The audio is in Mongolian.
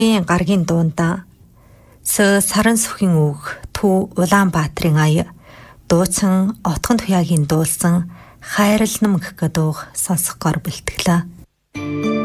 гаргийн дуунда саран сүхийн үг Төв Улаанбаатарын ая дууцсан Отгон Туяагийн дуулсан хайрлнам гэх дууг сонсохоор бэлтгэлээ.